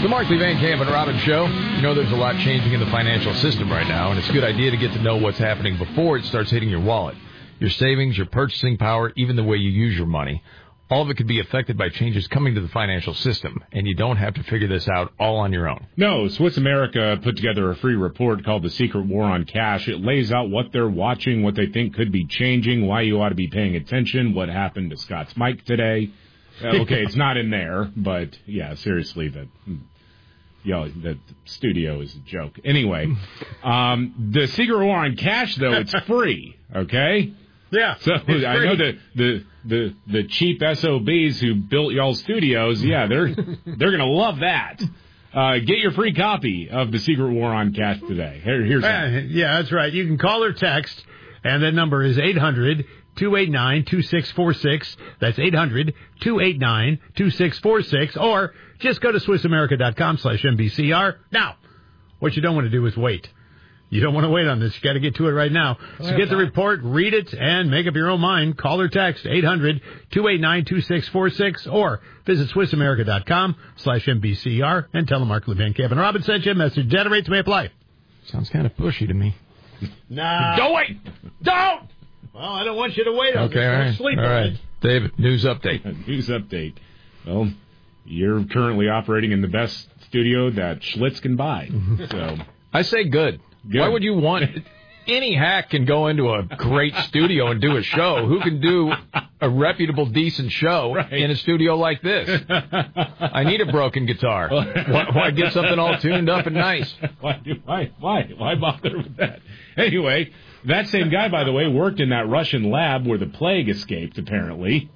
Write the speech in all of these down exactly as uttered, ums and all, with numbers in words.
Markley, Van Camp, and Robin Show. You know there's a lot changing in the financial system right now, and it's a good idea to get to know what's happening before it starts hitting your wallet. Your savings, your purchasing power, even the way you use your money. All of it could be affected by changes coming to the financial system, and you don't have to figure this out all on your own. No, Swiss America put together a free report called The Secret War on Cash. It lays out what they're watching, what they think could be changing, why you ought to be paying attention, what happened to Scott's mic today. Uh, okay, it's not in there, but yeah, seriously, that yeah, the studio is a joke. Anyway, um, the Secret War on Cash, though, it's free. Okay. Yeah. So I know the the the the cheap S O Bs who built y'all studios. Yeah, they're they're gonna love that. Uh, get your free copy of the Secret War on Cash today. Here, here's uh, yeah, that's right. You can call or text, and that number is eight hundred two eight nine two six four six. That's eight hundred two eight nine two six four six. Or just go to SwissAmerica.com slash MBCR. Now, what you don't want to do is wait. You don't want to wait on this. You got to get to it right now. So get the report, read it, and make up your own mind. Call or text eight hundred two eight nine two six four six or visit SwissAmerica.com slash MBCR and tell them Markley, Van Camp, and Robin sent you a message. Generates may apply. Sounds kind of pushy to me. Nah. Don't wait! Don't! Well, I don't want you to wait on okay, this. all right. Sleep all on right. it. David, news update. news update. Well, you're currently operating in the best studio that Schlitz can buy. So I say good. Good. Why would you want... Any hack can go into a great studio and do a show. Who can do a reputable, decent show right. in a studio like this? I need a broken guitar. Why, why get something all tuned up and nice? Why, why, why, why bother with that? Anyway, that same guy, by the way, worked in that Russian lab where the plague escaped, apparently.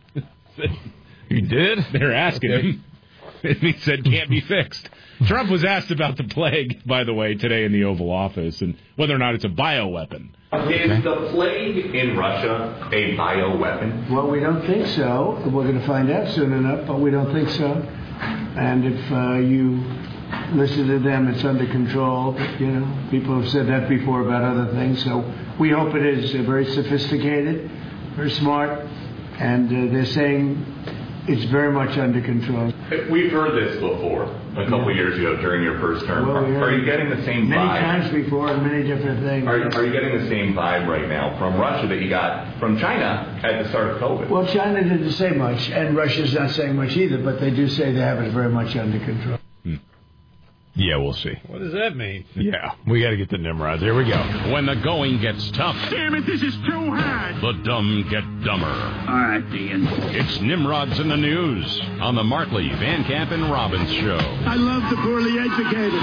He did? They're asking him. And he said, can't be fixed. Trump was asked about the plague, by the way, today in the Oval Office, and whether or not it's a bioweapon. Is the plague in Russia a bioweapon? Well, we don't think so. We're going to find out soon enough, but we don't think so. And if uh, you listen to them, it's under control. You know, people have said that before about other things. So we hope it is uh, very sophisticated, very smart, and uh, they're saying it's very much under control. We've heard this before a couple yeah. years ago during your first term. Well, are, are you getting the same many vibe? Many times before and many different things. Are, are you getting the same vibe right now from Russia that you got from China at the start of COVID? Well, China didn't say much, and Russia's not saying much either, but they do say they have it very much under control. Hmm. Yeah, we'll see. What does that mean? Yeah, we got to get the Nimrods. Here we go. When the going gets tough. Damn it, this is too hard. The dumb get dumber. All right, Dean. It's Nimrods in the News on the Markley, Van Camp, and Robbins Show. I love the poorly educated.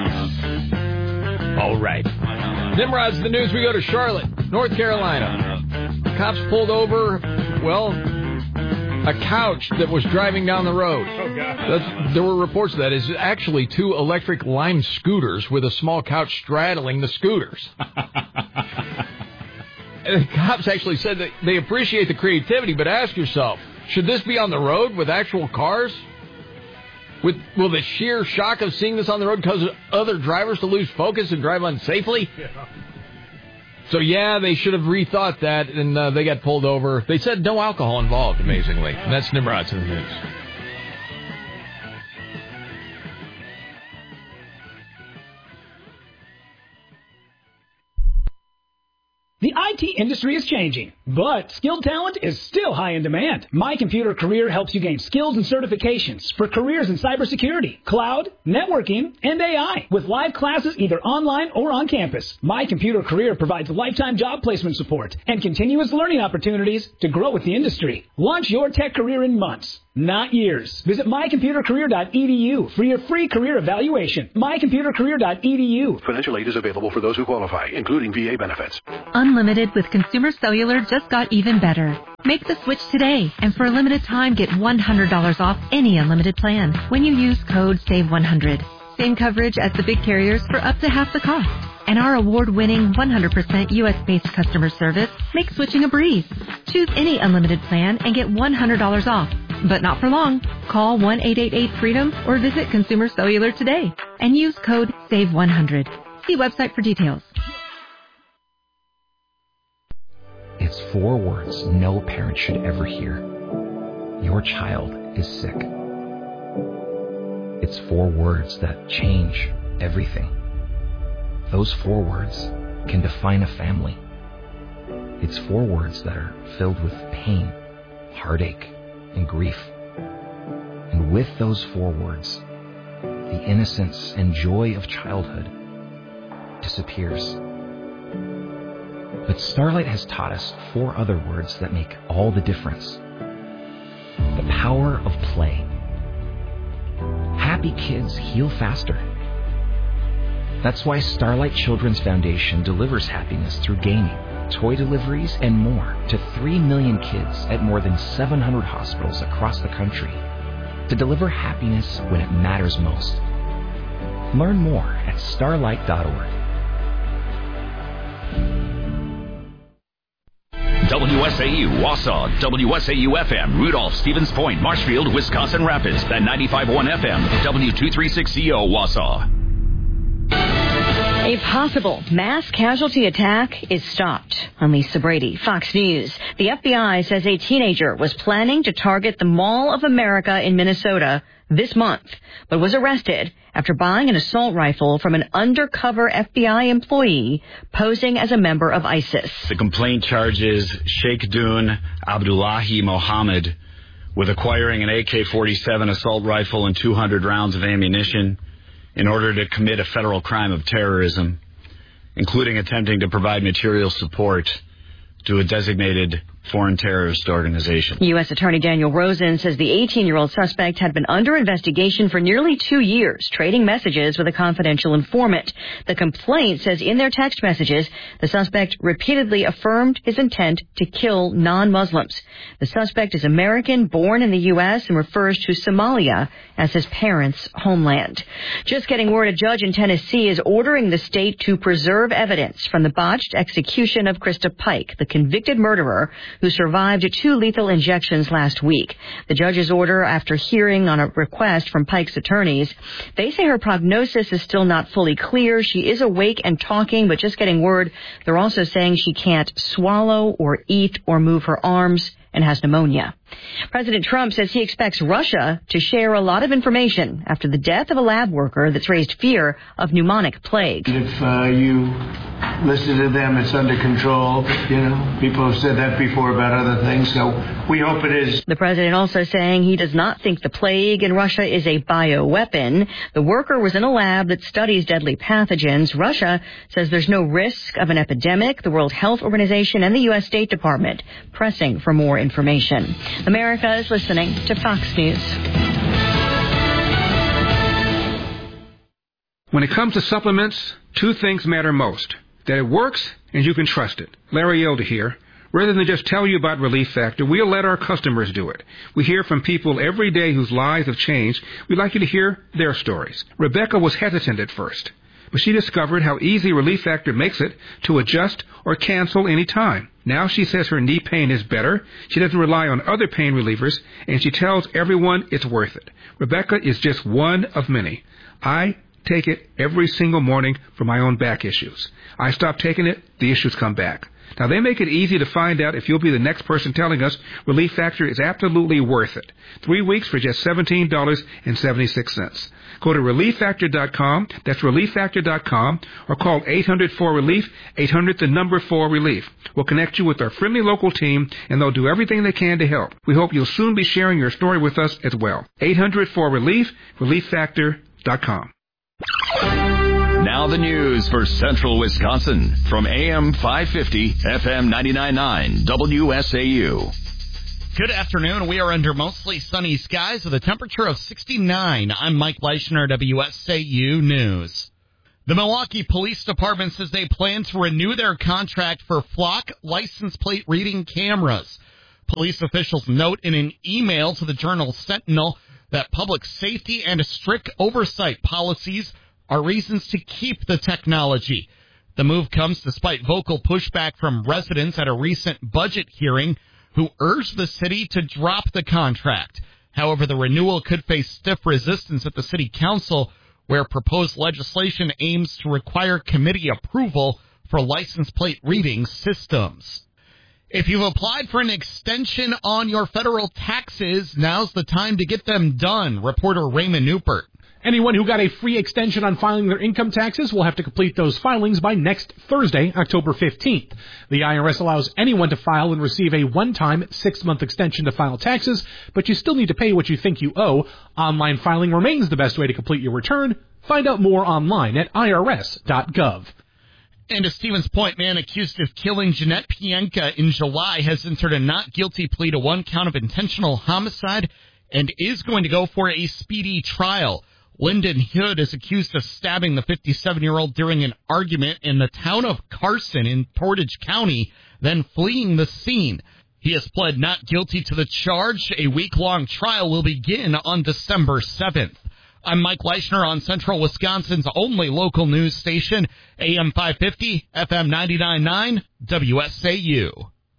All right. Nimrods in the News. We go to Charlotte, North Carolina. Cops pulled over, well, a couch that was driving down the road. Oh, God. That's, there were reports of that. It's actually two electric Lime scooters with a small couch straddling the scooters. And the cops actually said that they appreciate the creativity, but ask yourself, should this be on the road with actual cars? With, will the sheer shock of seeing this on the road cause other drivers to lose focus and drive unsafely? Yeah. So, yeah, they should have rethought that, and uh, they got pulled over. They said no alcohol involved, amazingly. And that's Nimrods in the News. The I T industry is changing, but skilled talent is still high in demand. My Computer Career helps you gain skills and certifications for careers in cybersecurity, cloud, networking, and A I, with live classes either online or on campus. My Computer Career provides lifetime job placement support and continuous learning opportunities to grow with the industry. Launch your tech career in months, not years. Visit my computer career dot e d u for your free career evaluation. my computer career dot e d u. Financial aid is available for those who qualify, including V A benefits. Unlimited with Consumer Cellular just got even better. Make the switch today, and for a limited time, get one hundred dollars off any unlimited plan when you use code save one hundred. Same coverage as the big carriers for up to half the cost. And our award-winning one hundred percent U S-based customer service makes switching a breeze. Choose any unlimited plan and get one hundred dollars off. But not for long. Call one eight eight eight freedom or visit Consumer Cellular today and use code save one hundred. See website for details. It's four words no parent should ever hear. Your child is sick. It's four words that change everything. Those four words can define a family. It's four words that are filled with pain, heartache, and grief. And with those four words, the innocence and joy of childhood disappears. But Starlight has taught us four other words that make all the difference. The power of play. Happy kids heal faster. That's why Starlight Children's Foundation delivers happiness through gaming, toy deliveries, and more to three million kids at more than seven hundred hospitals across the country to deliver happiness when it matters most. Learn more at starlight dot org. W S A U, Wausau, W S A U F M, Rudolph, Stevens Point, Marshfield, Wisconsin Rapids, and ninety-five point one F M, W two thirty-six C O, Wausau. A possible mass casualty attack is stopped. I'm Lisa Brady, Fox News. The F B I says a teenager was planning to target the Mall of America in Minnesota this month, but was arrested after buying an assault rifle from an undercover F B I employee posing as a member of ISIS. The complaint charges Sheikh Dun Abdullahi Mohammed with acquiring an A K forty-seven assault rifle and two hundred rounds of ammunition in order to commit a federal crime of terrorism, including attempting to provide material support to a designated foreign terrorist organization. U S Attorney Daniel Rosen says the eighteen-year-old suspect had been under investigation for nearly two years, trading messages with a confidential informant. The complaint says in their text messages, the suspect repeatedly affirmed his intent to kill non-Muslims. The suspect is American, born in the U S, and refers to Somalia as his parents' homeland. Just getting word, a judge in Tennessee is ordering the state to preserve evidence from the botched execution of Krista Pike, the convicted murderer who survived two lethal injections last week. The judge's order after hearing on a request from Pike's attorneys. They say her prognosis is still not fully clear. She is awake and talking, but just getting word, they're also saying she can't swallow or eat or move her arms and has pneumonia. President Trump says he expects Russia to share a lot of information after the death of a lab worker that's raised fear of pneumonic plague. If uh, you listen to them, it's under control. You know, people have said that before about other things, so we hope it is. The president also saying he does not think the plague in Russia is a bioweapon. The worker was in a lab that studies deadly pathogens. Russia says there's no risk of an epidemic. The World Health Organization and the U S State Department pressing for more information. America is listening to Fox News. When it comes to supplements, two things matter most. That it works and you can trust it. Larry Elder here. Rather than just tell you about Relief Factor, we'll let our customers do it. We hear from people every day whose lives have changed. We'd like you to hear their stories. Rebecca was hesitant at first, but she discovered how easy Relief Factor makes it to adjust or cancel any time. Now she says her knee pain is better, she doesn't rely on other pain relievers, and she tells everyone it's worth it. Rebecca is just one of many. I take it every single morning for my own back issues. I stop taking it, the issues come back. Now, they make it easy to find out if you'll be the next person telling us Relief Factor is absolutely worth it. Three weeks for just seventeen dollars and seventy-six cents. Go to relief factor dot com, that's relief factor dot com, or call eight hundred four relief, eight hundred the number four relief. We'll connect you with our friendly local team, and they'll do everything they can to help. We hope you'll soon be sharing your story with us as well. eight hundred four relief, relief factor dot com. Now the news for Central Wisconsin from A M five fifty, F M ninety-nine point nine, W S A U. Good afternoon. We are under mostly sunny skies with a temperature of sixty-nine. I'm Mike Leischner, W S A U News. The Milwaukee Police Department says they plan to renew their contract for Flock license plate reading cameras. Police officials note in an email to the Journal Sentinel that public safety and strict oversight policies are reasons to keep the technology. The move comes despite vocal pushback from residents at a recent budget hearing who urged the city to drop the contract. However, the renewal could face stiff resistance at the city council, where proposed legislation aims to require committee approval for license plate reading systems. If you've applied for an extension on your federal taxes, now's the time to get them done. Reporter Raymond Newpert. Anyone who got a free extension on filing their income taxes will have to complete those filings by next Thursday, October fifteenth. The I R S allows anyone to file and receive a one-time six-month extension to file taxes, but you still need to pay what you think you owe. Online filing remains the best way to complete your return. Find out more online at I R S dot gov. And a Stevens Point man accused of killing Jeanette Pienka in July has entered a not guilty plea to one count of intentional homicide and is going to go for a speedy trial. Lyndon Hood is accused of stabbing the fifty-seven-year-old during an argument in the town of Carson in Portage County, then fleeing the scene. He has pled not guilty to the charge. A week-long trial will begin on December seventh. I'm Mike Leischner on Central Wisconsin's only local news station, A M five fifty, F M ninety-nine point nine, W S A U.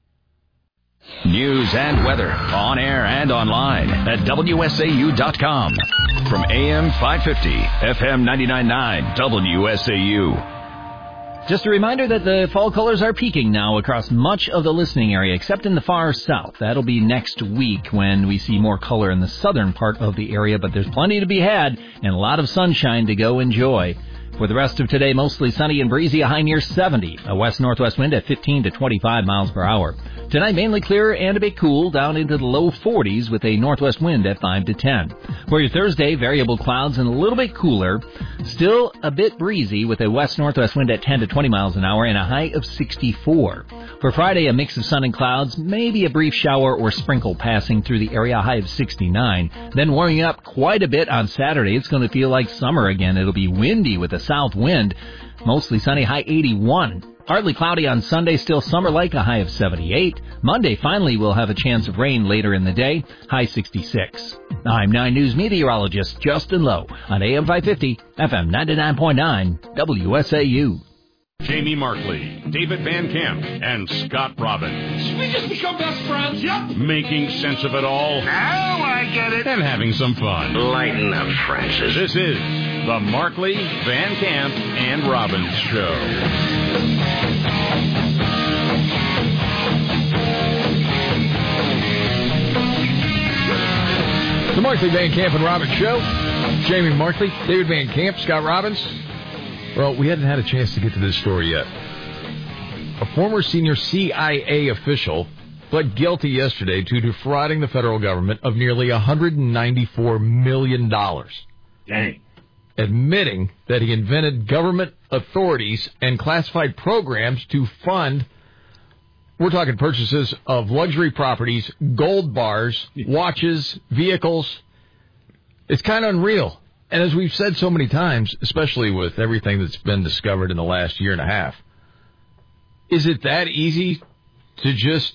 News and weather on air and online at W S A U dot com. From A M five fifty, F M ninety-nine point nine, W S A U. Just a reminder that the fall colors are peaking now across much of the listening area, except in the far south. That'll be next week when we see more color in the southern part of the area, but there's plenty to be had and a lot of sunshine to go enjoy. For the rest of today, mostly sunny and breezy, a high near seventy. A west-northwest wind at fifteen to twenty-five miles per hour. Tonight, mainly clear and a bit cool, down into the low forties with a northwest wind at five to ten. For your Thursday, variable clouds and a little bit cooler. Still a bit breezy with a west-northwest wind at ten to twenty miles an hour and a high of sixty-four. For Friday, a mix of sun and clouds, maybe a brief shower or sprinkle passing through the area, a high of sixty-nine. Then warming up quite a bit on Saturday. It's going to feel like summer again. It'll be windy with a south wind, mostly sunny, high eighty-one. Partly cloudy on Sunday, still summer-like, a high of seventy-eight. Monday, finally, we'll have a chance of rain later in the day, high sixty-six. I'm nine News meteorologist Justin Lowe on A M five fifty, F M ninety-nine point nine, W S A U. Jamie Markley, David Van Camp, and Scott Robbins. We just become best friends, yep. Making sense of it all. Now I get it. And having some fun. Lighten up, Francis. This is the Markley, Van Camp, and Robbins Show. The Markley, Van Camp, and Robbins Show. Jamie Markley, David Van Camp, Scott Robbins. Well, we hadn't had a chance to get to this story yet. A former senior C I A official pled guilty yesterday to defrauding the federal government of nearly one hundred ninety-four million dollars. Dang. Admitting that he invented government authorities and classified programs to fund, we're talking purchases of luxury properties, gold bars, watches, vehicles. It's kind of unreal. And as we've said so many times, especially with everything that's been discovered in the last year and a half, is it that easy to just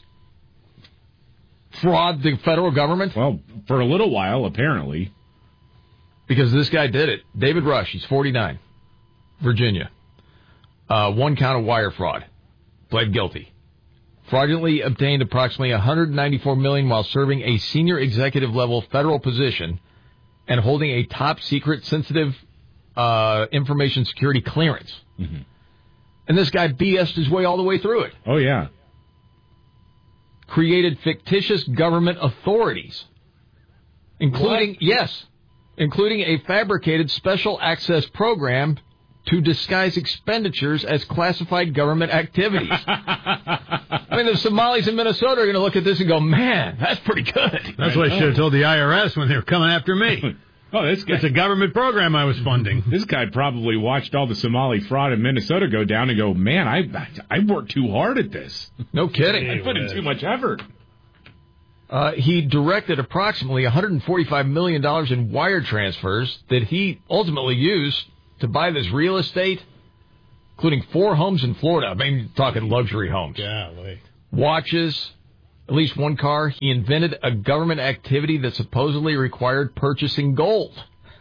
fraud the federal government? Well, for a little while, apparently. Because this guy did it. David Rush, he's forty-nine, Virginia. Uh, one count of wire fraud. Pled guilty. Fraudulently obtained approximately one hundred ninety-four million dollars while serving a senior executive level federal position and holding a top-secret, sensitive uh, information security clearance. Mm-hmm. And this guy B S'd his way all the way through it. Oh, yeah. Created fictitious government authorities, including, what? yes, including a fabricated special access program to disguise expenditures as classified government activities. I mean, the Somalis in Minnesota are going to look at this and go, man, that's pretty good. That's what I should have told the I R S when they were coming after me. Oh, this guy. It's a government program I was funding. This guy probably watched all the Somali fraud in Minnesota go down and go, man, I I worked too hard at this. No kidding. I put in too much effort. Uh, he directed approximately one hundred forty-five million dollars in wire transfers that he ultimately used to buy this real estate, including four homes in Florida. I mean, talking luxury homes. Golly. Watches, at least one car. He invented a government activity that supposedly required purchasing gold.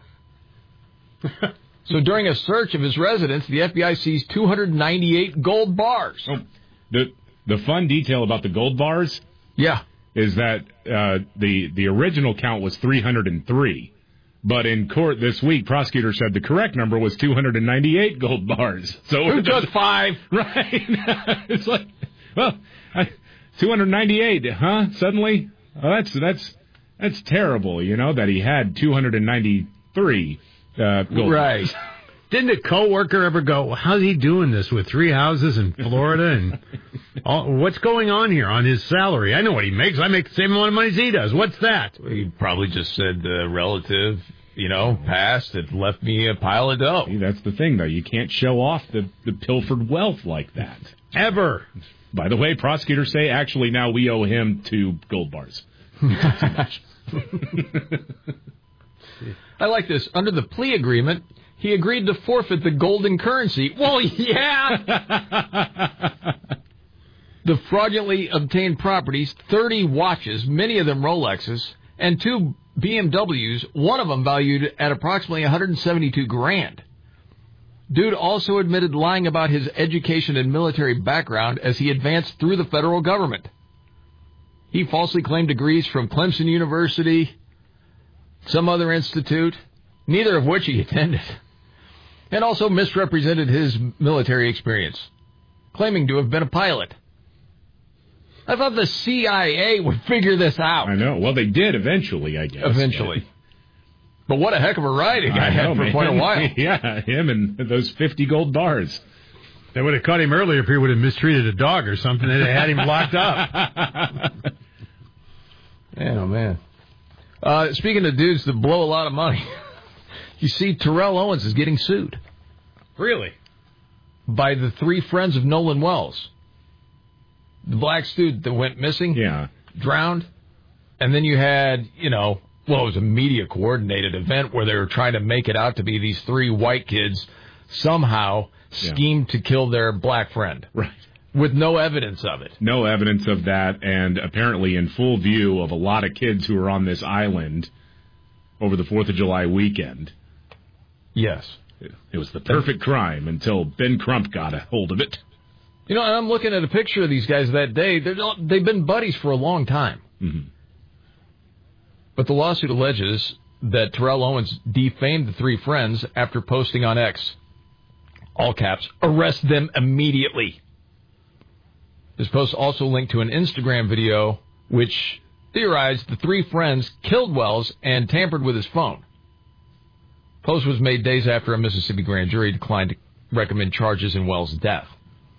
So during a search of his residence, the F B I seized two hundred ninety-eight gold bars. Oh, the the fun detail about the gold bars, yeah, is that uh, the the original count was three hundred three. But in court this week, prosecutors said the correct number was two hundred ninety-eight gold bars. So who took five? Right. It's like, well, I, two hundred ninety-eight, huh? Suddenly? Well, that's that's that's terrible, you know, that he had two hundred ninety-three. Uh, gold right. bars. Didn't a coworker ever go, how's he doing this with three houses in Florida and all, what's going on here on his salary? I know what he makes. I make the same amount of money as he does. What's that? He probably just said the relative, you know, passed and left me a pile of dough. See, that's the thing, though. You can't show off the, the pilfered wealth like that. Ever. By the way, prosecutors say actually now we owe him two gold bars. Not too much. I like this. Under the plea agreement, he agreed to forfeit the golden currency. Well, yeah. The fraudulently obtained properties, thirty watches, many of them Rolexes, and two B M Ws, one of them valued at approximately one hundred seventy-two grand. Dude also admitted lying about his education and military background as he advanced through the federal government. He falsely claimed degrees from Clemson University, some other institute, neither of which he attended, and also misrepresented his military experience, claiming to have been a pilot. I thought the C I A would figure this out. I know. Well, they did eventually, I guess. Eventually. But what a heck of a ride he got had for man. quite a while. Yeah, him and those fifty gold bars. They would have caught him earlier if he would have mistreated a dog or something. They'd have had him locked up. Man, oh, man. Uh, speaking of dudes that blow a lot of money, you see Terrell Owens is getting sued. Really? By the three friends of Nolan Wells. The black student that went missing. Yeah. Drowned. And then you had, you know, well, it was a media-coordinated event where they were trying to make it out to be these three white kids somehow schemed yeah. to kill their black friend. Right. With no evidence of it. No evidence of that, and apparently in full view of a lot of kids who were on this island over the fourth of July weekend. Yes. It was the perfect crime until Ben Crump got a hold of it. You know, and I'm looking at a picture of these guys that day. They're, they've been buddies for a long time. Mm-hmm. But the lawsuit alleges that Terrell Owens defamed the three friends after posting on X, all caps, arrest them immediately. This post also linked to an Instagram video which theorized the three friends killed Wells and tampered with his phone. Post was made days after a Mississippi grand jury declined to recommend charges in Wells' death.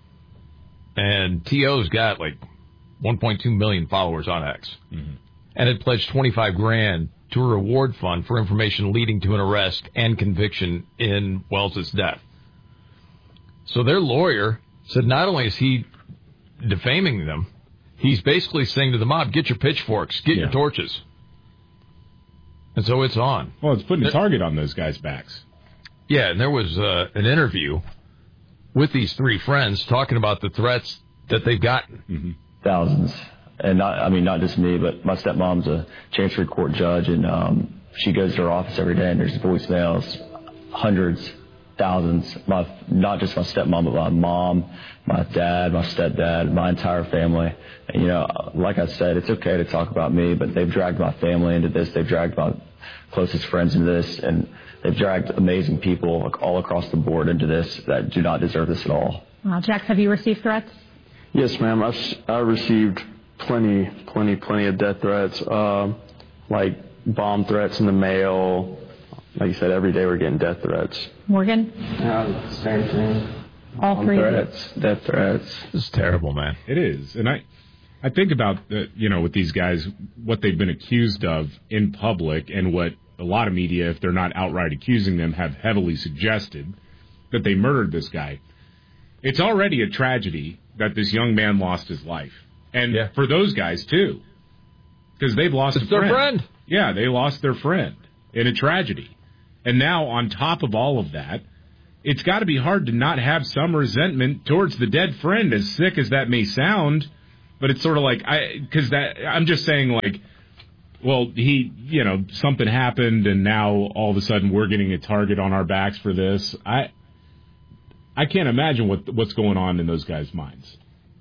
And T O's got like one point two million followers on X. Mm-hmm. And had pledged twenty-five grand to a reward fund for information leading to an arrest and conviction in Wells' death. So their lawyer said not only is he defaming them, he's basically saying to the mob, get your pitchforks, get yeah. your torches. And so it's on. Well, it's putting a target on those guys' backs. Yeah, and there was uh, an interview with these three friends talking about the threats that they've gotten. Mm-hmm. Thousands. And not, I mean, not just me, but my stepmom's a Chancery Court judge, and um, she goes to her office every day, and there's voicemails, hundreds, thousands. My, not just my stepmom, but my mom, my dad, my stepdad, my entire family. And, you know, like I said, it's okay to talk about me, but they've dragged my family into this. They've dragged my closest friends into this, and they've dragged amazing people like, all across the board into this that do not deserve this at all. Well, Jax, have you received threats? Yes, ma'am. I've, I received plenty, plenty, plenty of death threats, uh, like bomb threats in the mail. Like you said, every day we're getting death threats. Morgan? Yeah, same thing. All bomb three threats, death threats. This is terrible, man. It is. And I, I think about, the, you know, with these guys, what they've been accused of in public and what a lot of media, if they're not outright accusing them, have heavily suggested that they murdered this guy. It's already a tragedy that this young man lost his life. And yeah. for those guys, too. Because they've lost it's a friend. their friend. Yeah, they lost their friend in a tragedy. And now, on top of all of that, it's got to be hard to not have some resentment towards the dead friend, as sick as that may sound. But it's sort of like, I, because that, I'm just saying, like, well, he, you know, something happened, and now all of a sudden we're getting a target on our backs for this. I, I can't imagine what what's going on in those guys' minds.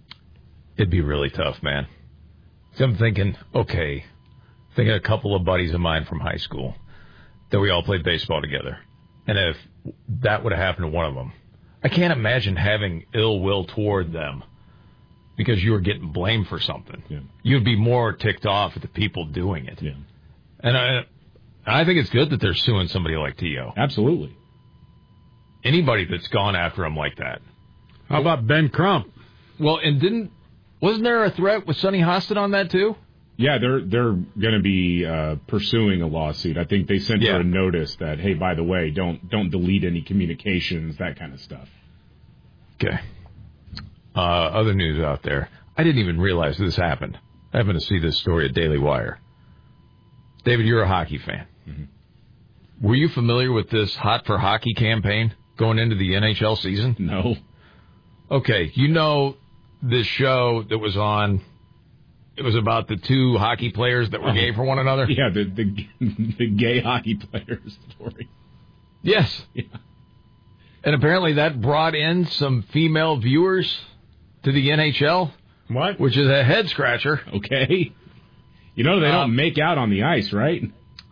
It'd be really tough, man. So I'm thinking, okay, thinking a couple of buddies of mine from high school that we all played baseball together. And if that would have happened to one of them, I can't imagine having ill will toward them because you were getting blamed for something. Yeah. You'd be more ticked off at the people doing it. Yeah. And I, I think it's good that they're suing somebody like T O. Absolutely. Anybody that's gone after him like that. How about Ben Crump? Well, and didn't wasn't there a threat with Sonny Hostin on that too? Yeah, they're they're going to be uh, pursuing a lawsuit. I think they sent Yeah. her a notice that, hey, by the way, don't don't delete any communications, that kind of stuff. Okay. Uh, other news out there. I didn't even realize this happened. I happened to see this story at Daily Wire. David, you're a hockey fan. Mm-hmm. Were you familiar with this Hot for Hockey campaign going into the N H L season? No. Okay, you know this show that was on, it was about the two hockey players that were Oh. gay for one another? Yeah, the the, the gay hockey players story. Yes. Yeah. And apparently that brought in some female viewers to the N H L. What? Which is a head-scratcher. Okay. You know they don't Um, make out on the ice, right?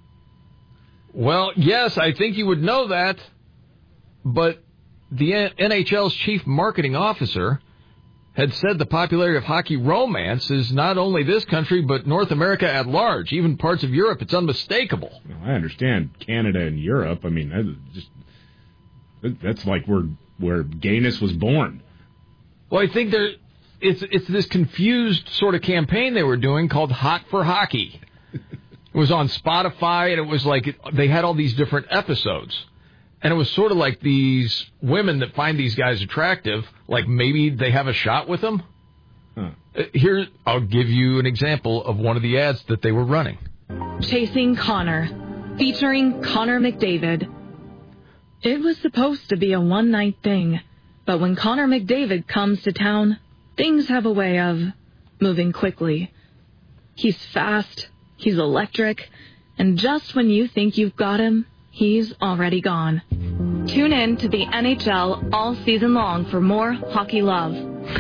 Well, yes, I think you would know that. But the N H L's chief marketing officer had said the popularity of hockey romance is not only this country, but North America at large, even parts of Europe. It's unmistakable. Well, I understand Canada and Europe. I mean, that's just that's like where where gayness was born. Well, I think there, it's it's this confused sort of campaign they were doing called Hot for Hockey. It was on Spotify, and it was like they had all these different episodes. And it was sort of like these women that find these guys attractive, like maybe they have a shot with them. Huh. Here, I'll give you an example of one of the ads that they were running. Chasing Connor, featuring Connor McDavid. It was supposed to be a one-night thing, but when Connor McDavid comes to town, things have a way of moving quickly. He's fast, he's electric, and just when you think you've got him, he's already gone. Tune in to the N H L all season long for more hockey love.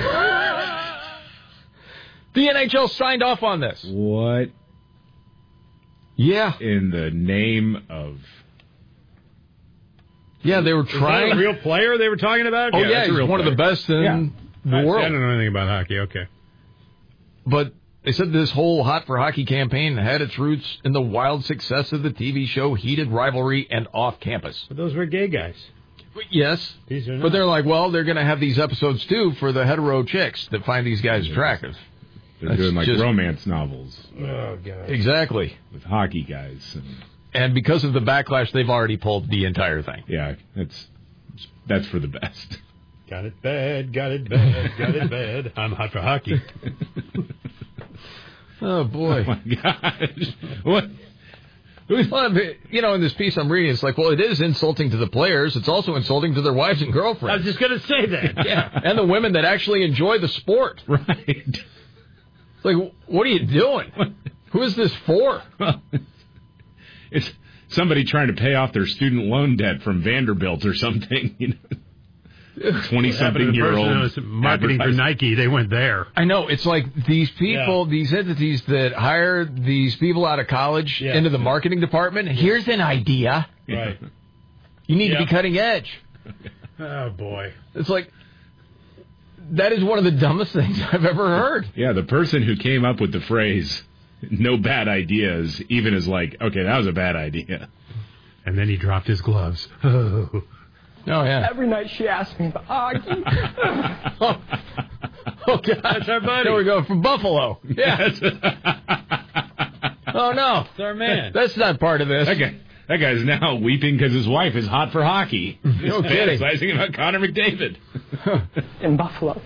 The N H L signed off on this. What? Yeah. In the name of... Yeah, they were Is that trying... a real player they were talking about? Oh, yeah, yeah, that's a he's real one player. of the best in Yeah. the I, world. I don't know anything about hockey. Okay. But they said this whole Hot for Hockey campaign had its roots in the wild success of the T V show Heated Rivalry and Off Campus. But those were gay guys. Yes, These are not. but they're like, well, they're going to have these episodes, too, for the hetero chicks that find these guys attractive. They're That's doing like just- romance novels. Oh, God. Exactly. With hockey guys. And, and because of the backlash, they've already pulled the entire thing. Yeah, that's that's for the best. Got it bad, got it bad, got it bad. I'm hot for hockey. Oh, boy. Oh, my gosh. What? Well, you know, in this piece I'm reading, it's like, well, it is insulting to the players. It's also insulting to their wives and girlfriends. I was just going to say that. Yeah, and the women that actually enjoy the sport. Right. It's like, what are you doing? Who is this for? It's somebody trying to pay off their student loan debt from Vanderbilt or something. You know, twenty-something-year-old marketing for Nike. They went there. I know. It's like these people, yeah. these entities that hire these people out of college yeah. into the marketing department. Here's an idea. Right. You need yep. to be cutting edge. Oh, boy. It's like, that is one of the dumbest things I've ever heard. Yeah, the person who came up with the phrase, no bad ideas, even is like, okay, that was a bad idea. And then he dropped his gloves. Oh. Oh, yeah. Every night she asked me about hockey. oh. oh, God. That's our buddy. There we go, from Buffalo. Yeah. oh, no. That's our man. That's not part of this. That, guy, that guy's now weeping because his wife is hot for hockey. No He's kidding. fantasizing about Connor McDavid. In Buffalo.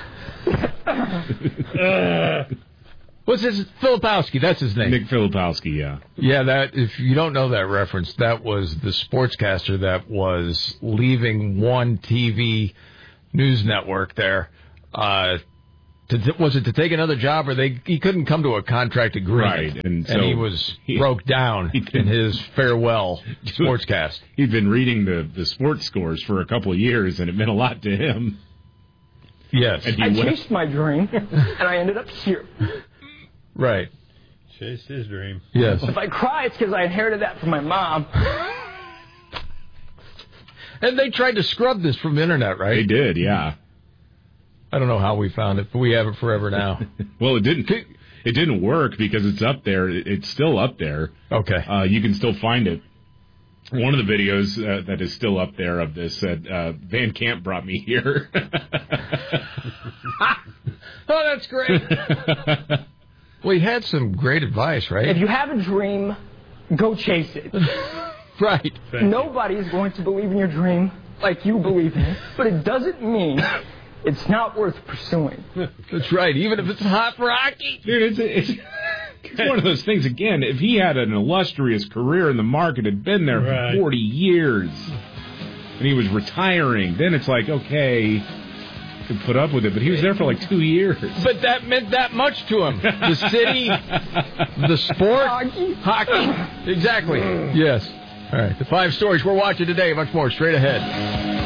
uh. What's his? Filipowski, that's his name. Nick Filipowski, yeah. Yeah, that. If you don't know that reference, that was the sportscaster that was leaving one T V news network there. Uh, to, was it to take another job, or they he couldn't come to a contract agreement? Right, and, so and he was he, broke down in his farewell sportscast. He'd been reading the, the sports scores for a couple of years, and it meant a lot to him. Yes. I went, chased my dream, and I ended up here. Right. Chased his dream. Yes. If I cry, it's because I inherited that from my mom. And they tried to scrub this from the internet, right? They did, yeah. I don't know how we found it, but we have it forever now. Well, it didn't. It didn't work because it's up there. It's still up there. Okay. Uh, you can still find it. One of the videos uh, that is still up there of this said, uh, Van Camp brought me here. Oh, that's great. Well, he had some great advice, right? If you have a dream, go chase it. Right. Nobody's going to believe in your dream like you believe in it, but it doesn't mean it's not worth pursuing. That's right, even if it's hot rocky. Dude, it's, it's, it's one of those things, again, if he had an illustrious career in the market, had been there Right. for forty years, and he was retiring, then it's like, okay, could put up with it, but he was there for like two years. But that meant that much to him. The city, the sport, Hockey. hockey. Exactly. Yes. All right. The five stories we're watching today. Much more straight ahead.